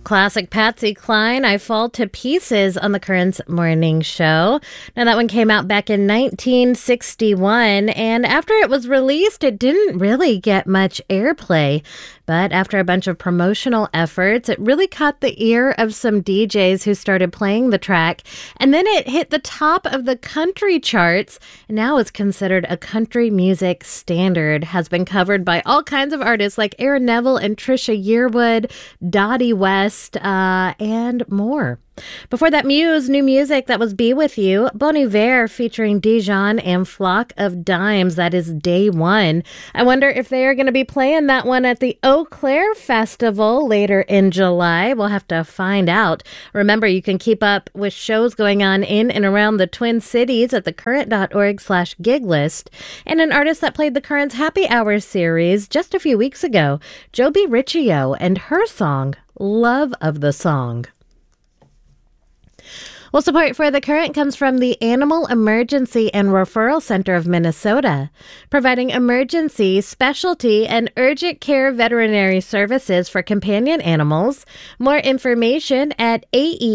Classic Patsy Cline, I Fall to Pieces on the Currents Morning Show. Now, that one came out back in 1961, and after it was released, it didn't really get much airplay. But after a bunch of promotional efforts, it really caught the ear of some DJs who started playing the track. And then it hit the top of the country charts. And now it's considered a country music standard. Has been covered by all kinds of artists like Aaron Neville and Trisha Yearwood, Dottie West, and more. Before that, Muse, new music, that was Be With You. Bon Iver featuring Dijon and Flock of Dimes. That is Day One. I wonder if they are going to be playing that one at the Eau Claire Festival later in July. We'll have to find out. Remember, you can keep up with shows going on in and around the Twin Cities at thecurrent.org/gig list. And an artist that played the Current's Happy Hour series just a few weeks ago, Joby Riccio, and her song, Love of the Song. Well, support for The Current comes from the Animal Emergency and Referral Center of Minnesota, providing emergency, specialty, and urgent care veterinary services for companion animals. More information at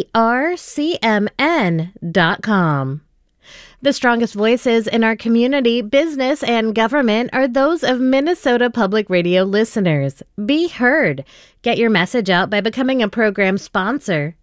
aercmn.com. The strongest voices in our community, business, and government are those of Minnesota Public Radio listeners. Be heard. Get your message out by becoming a program sponsor.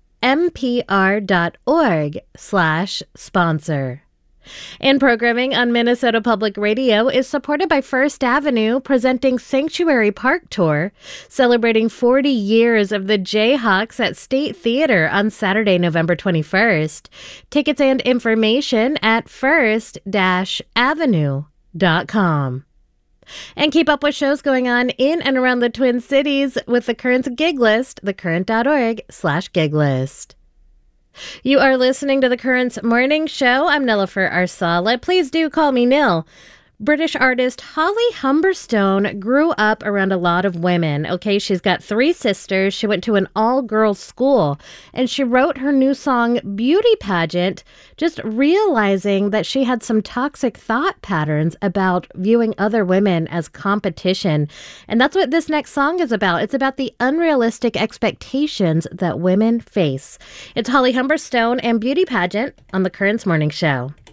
mpr.org/sponsor. And programming on Minnesota Public Radio is supported by First Avenue, presenting Sanctuary Park Tour, celebrating 40 years of the Jayhawks at State Theater on Saturday, November 21st. Tickets and information at first-avenue.com. And keep up with shows going on in and around the Twin Cities with the Current's gig list, thecurrent.org/gig list. You are listening to the Current's Morning Show. I'm Nilofer Arsala. Please do call me Nil. British artist Holly Humberstone grew up around a lot of women. Okay, she's got 3 sisters. She went to an all-girls school, and she wrote her new song, Beauty Pageant, just realizing that she had some toxic thought patterns about viewing other women as competition. And that's what this next song is about. It's about the unrealistic expectations that women face. It's Holly Humberstone and Beauty Pageant on the Current's Morning Show.